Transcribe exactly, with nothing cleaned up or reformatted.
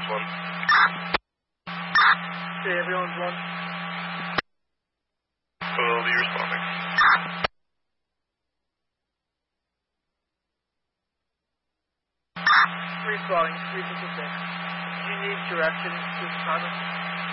one. Okay, everyone's one. Will be responding. Responding, three fifty-six. Do you need directions to the apartment?